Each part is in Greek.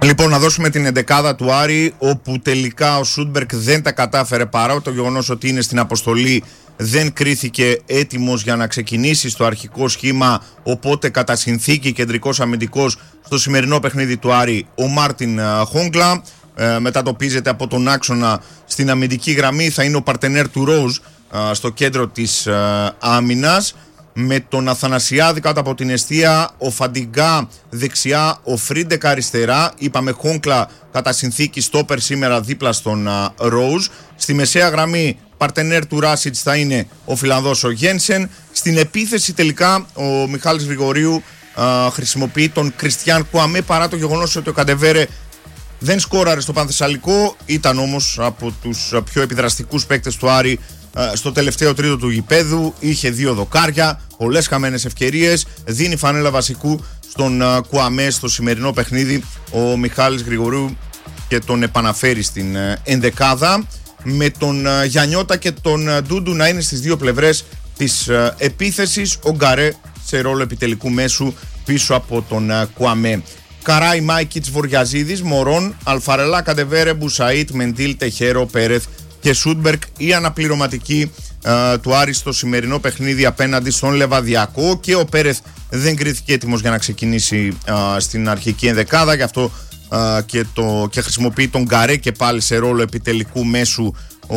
Λοιπόν, να δώσουμε την εντεκάδα του Άρη, όπου τελικά ο Σούντμπεργκ δεν τα κατάφερε, παρά το γεγονός ότι είναι στην αποστολή, δεν κρίθηκε έτοιμος για να ξεκινήσει στο αρχικό σχήμα, οπότε κατά συνθήκη κεντρικός αμυντικός στο σημερινό παιχνίδι του Άρη ο Μάρτιν Χόγκλα. Μετατοπίζεται από τον άξονα στην αμυντική γραμμή, θα είναι ο παρτενέρ του Ροζ στο κέντρο της άμυνας, με τον Αθανασιάδη κάτω από την εστία, ο Φαντιγκά δεξιά, ο Φρίντεκ αριστερά. Είπαμε Χόγκλα κατά συνθήκη στόπερ σήμερα δίπλα στον Ροζ. Στη μεσαία γραμμή παρτενέρ του Ράσιτς θα είναι ο Φιλανδός ο Γένσεν. Στην επίθεση τελικά ο Μιχάλης Γρηγορίου χρησιμοποιεί τον Κριστιαν Κουαμέ, παρά το γεγονός ότι ο Καντεβέρε δεν σκόραρε στο Πανθεσσαλικό. Ήταν όμως από τους πιο επιδραστικούς παίκτες του Άρη στο τελευταίο τρίτο του γηπέδου. Είχε 2 δοκάρια, πολλές χαμένες ευκαιρίες. Δίνει φανέλα βασικού στον Κουαμέ στο σημερινό παιχνίδι ο Μιχάλης Γρηγορίου και τον επαναφέρει στην ενδεκάδα, με τον Γιαννιώτα και τον Ντούντου να είναι στις δύο πλευρές της επίθεσης. Ο Γκαρέ σε ρόλο επιτελικού μέσου πίσω από τον Κουαμέ. Καράι, Μάικιτς, Βοριαζίδης, Μωρόν, Αλφαρελά, Καντεβέρε, Μπουσαΐτ, Μεντίλ, Τεχέρο, Πέρεθ και Σούντμπεργκ. Η αναπληρωματική του Άρη στο σημερινό παιχνίδι απέναντι στον Λεβαδιακό, και ο Πέρεθ δεν κρίθηκε έτοιμος για να ξεκινήσει στην αρχική ενδεκάδα, γι' αυτό και χρησιμοποιεί τον Γκαρέ και πάλι σε ρόλο επιτελικού μέσου ο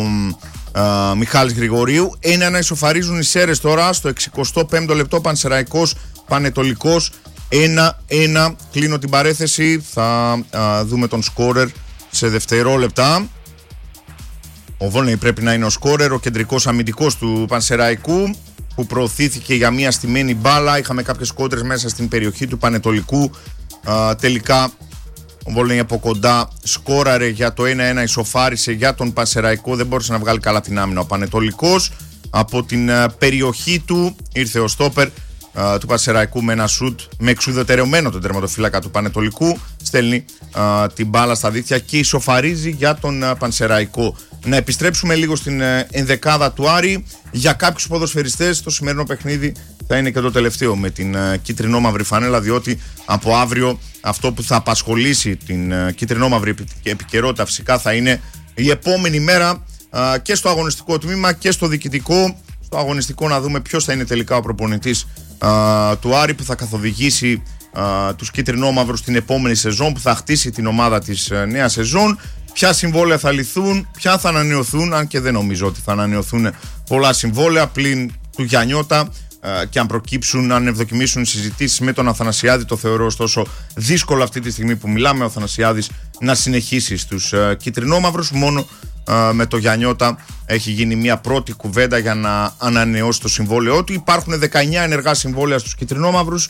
Μιχάλης Γρηγορίου. 1-1 ισοφαρίζουν οι Σέρες τώρα στο 65ο λεπτό. Πανσεραϊκός Πανετολικός 1-1. Κλείνω την παρέθεση, θα δούμε τον σκόρερ σε δευτερόλεπτα. Ο Βόλνεϊ πρέπει να είναι ο σκόρερ, ο κεντρικός αμυντικός του Πανσεραϊκού, που προωθήθηκε για μια στημένη μπάλα. Είχαμε κάποιες κόντρες μέσα στην περιοχή του Πανετολικού. Τελικά ο Βόλνεϊ από κοντά σκόραρε για το 1-1, ισοφάρισε για τον Πανσεραϊκό. Δεν μπόρεσε να βγάλει καλά την άμυνα ο Πανετολικός. Από την περιοχή του ήρθε ο στόπερ του Πανσεραϊκού με ένα σουτ, με εξουδετερωμένο τον τερματοφύλακα του Πανετολικού. Στέλνει την μπάλα στα δίχτυα και ισοφαρίζει για τον Πανσεραϊκό. Να επιστρέψουμε λίγο στην ενδεκάδα του Άρη. Για κάποιους ποδοσφαιριστές το σημερινό παιχνίδι θα είναι και το τελευταίο με την κίτρινο-μαύρη φανέλα, διότι από αύριο αυτό που θα απασχολήσει την κίτρινο-μαύρη επικαιρότητα φυσικά θα είναι η επόμενη μέρα και στο αγωνιστικό τμήμα και στο διοικητικό. Στο αγωνιστικό να δούμε ποιος θα είναι τελικά ο προπονητής του Άρη, που θα καθοδηγήσει τους κίτρινο-μαύρους την επόμενη σεζόν, που θα χτίσει την ομάδα της νέα σεζόν. Ποια συμβόλαια θα λυθούν, ποια θα ανανεωθούν, αν και δεν νομίζω ότι θα ανανεωθούν πολλά συμβόλαια πλην του Γιαννιώτα, και αν προκύψουν, αν ευδοκιμήσουν συζητήσεις με τον Αθανασιάδη. Το θεωρώ ωστόσο δύσκολο αυτή τη στιγμή που μιλάμε ο Αθανασιάδης να συνεχίσει στους κίτρινο-μαύρους. Μόνο με το Γιαννιώτα έχει γίνει μια πρώτη κουβέντα για να ανανεώσει το συμβόλαιό του. Υπάρχουν 19 ενεργά συμβόλαια στους κίτρινο-μαύρους.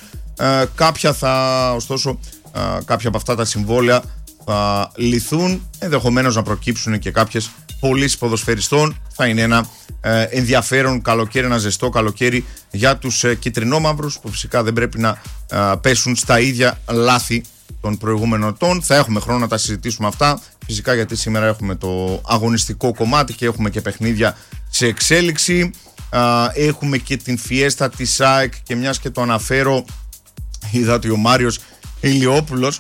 Ωστόσο κάποια από αυτά τα συμβόλαια θα λυθούν, ενδεχομένως να προκύψουν και κάποιες πωλήσεις ποδοσφαιριστών. Θα είναι ένα ενδιαφέρον καλοκαίρι, ένα ζεστό καλοκαίρι για τους κίτρινο-μαύρους, που φυσικά δεν πρέπει να πέσουν στα ίδια λάθη των προηγούμενων ετών. Θα έχουμε χρόνο να τα συζητήσουμε αυτά, φυσικά, γιατί σήμερα έχουμε το αγωνιστικό κομμάτι και έχουμε και παιχνίδια σε εξέλιξη. Έχουμε και την φιέστα της ΑΕΚ, και μιας και το αναφέρω, είδα ότι ο Μάριος Ηλιόπουλος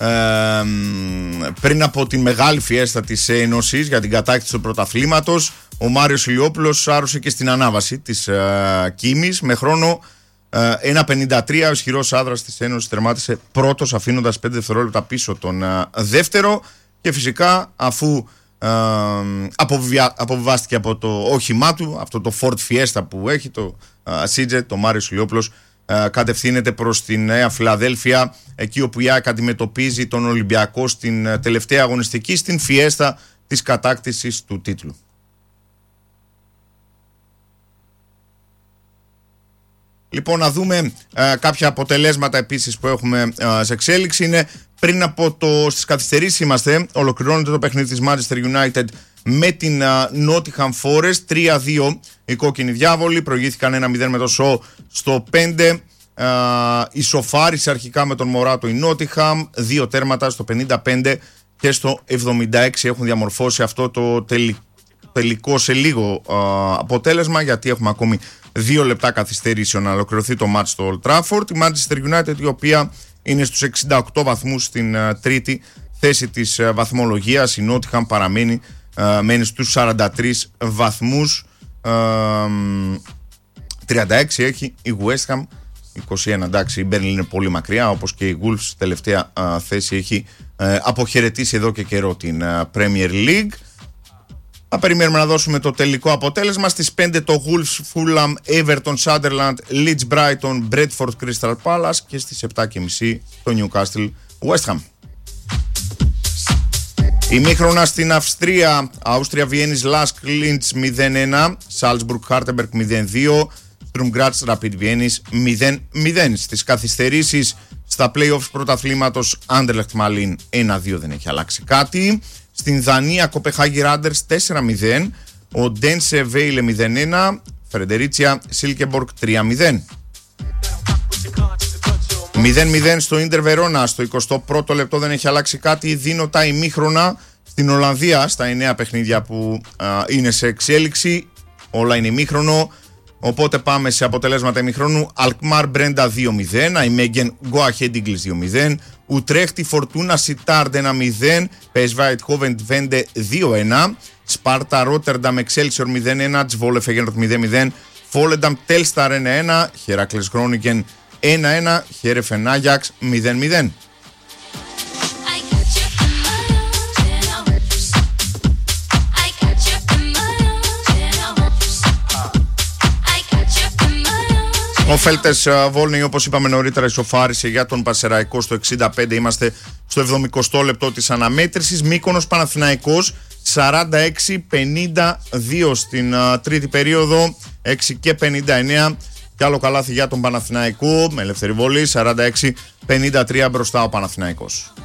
πριν από την μεγάλη φιέστα της Ένωσης για την κατάκτηση του πρωταθλήματος, ο Μάριος Ηλιόπουλος άρρωσε και στην ανάβαση της Κίμης με χρόνο 1.53. Ο ισχυρός άδρας της Ένωσης τερμάτισε πρώτος, αφήνοντας 5 δευτερόλεπτα πίσω τον δεύτερο, και φυσικά αφού αποβιβάστηκε από το όχημά του, αυτό το Ford Fiesta που έχει, το CJ, το Μάριος Ηλιόπουλος κατευθύνεται προς τη Νέα Φιλαδέλφια, εκεί όπου η ΑΕΚ αντιμετωπίζει τον Ολυμπιακό στην τελευταία αγωνιστική, στην φιέστα της κατάκτησης του τίτλου. Λοιπόν, να δούμε κάποια αποτελέσματα επίσης που έχουμε σε εξέλιξη. Είναι πριν από στις καθυστερήσεις είμαστε. Ολοκληρώνεται το παιχνίδι της Manchester United με την Nottingham Forest 3-2. Οι κόκκινοι διάβολοι προηγήθηκαν 1-0 με το Σο στο 5. Ισοφάρισε αρχικά με τον Μωράτο η Nottingham. 2 τέρματα στο 55 και στο 76 έχουν διαμορφώσει αυτό το τελικό σε λίγο αποτέλεσμα, γιατί έχουμε ακόμη 2 λεπτά καθυστερήσεων να ολοκληρωθεί το match στο Old Trafford. Η Manchester United, η οποία είναι στους 68 βαθμούς στην τρίτη θέση της βαθμολογίας. Η Νότιχαμ παραμένει, μένει στους 43 βαθμούς. 36 έχει η West Ham, 21. Εντάξει, η Burnley είναι πολύ μακριά, όπως και η Wolves τελευταία θέση έχει αποχαιρετήσει εδώ και καιρό την Premier League. Θα περιμένουμε να δώσουμε το τελικό αποτέλεσμα. Στις 5 το Wolves, Fulham, Everton, Sunderland, Leeds, Brighton, Bradford, Crystal Palace και στις 7.30 το Newcastle, West Ham. Ημίχρονα στην Αυστρία, Αύστρια Βιέννης, Λάσκ, Λίντς 0-1, Σάλτσμπουργκ, Χάρτεμπεργκ 0-2, Στρουμ Γκράτς, Ραπίντ Βιέννης 0-0. Στις καθυστερήσεις στα play-offs πρωταθλήματος, Άντερλεχτ Μαλίν 1-2, δεν έχει αλλάξει κάτι. Στην Δανία, Κοπεχάγη Ράντερς 4-0, ο Ντένσε Βέιλε 0-1, Φρεντερίτσια Σίλκεμπορκ 3-0. 0-0 στο Ίντερ Βερόνα, στο 21ο λεπτό δεν έχει αλλάξει κάτι. Δίνω τα ημίχρονα στην Ολλανδία, στα 9 παιχνίδια που είναι σε εξέλιξη. Όλα είναι ημίχρονο, οπότε πάμε σε αποτελέσματα ημίχρονου. Αλκμάρ Μπρέντα 2-0, Αϊμέγγεν Go Ahead Eagles 2-0, Ουτρέχτη Φορτούνα Σιτάρντ 1-0, Πεσβάιτ Χόβεντ Βέντε 2-1, Σπάρτα Ρότερνταμ Εξέλσιορ 0-1, Τσβόλε Φεγένορτ 0-0, Φόλενταμ Τέλσταρ 1-1, Χεράκλες Γκρόνικεν 1-1, Χέρεφεν Άγιαξ 0-0. Ο Φέλτες Βόλνη, όπως είπαμε νωρίτερα, ισοφάρισε για τον Πασεραϊκό στο 65. Είμαστε στο 70ο λεπτό της αναμέτρησης. Μύκονος Παναθηναϊκός 46-52 στην τρίτη περίοδο, 6 και 59. Κι άλλο καλάθι για τον Παναθηναϊκό με ελεύθερη βολή, 46-53 μπροστά ο Παναθηναϊκός.